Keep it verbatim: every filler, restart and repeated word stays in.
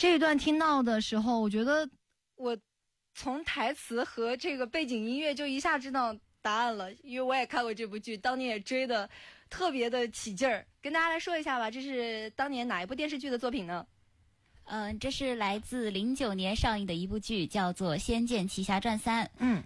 这一段听到的时候，我觉得我从台词和这个背景音乐就一下知道答案了，因为我也看过这部剧，当年也追的特别的起劲儿。跟大家来说一下吧，这是当年哪一部电视剧的作品呢？ 嗯，这是来自零九年上映的一部剧，叫做《仙剑奇侠传三》。 嗯，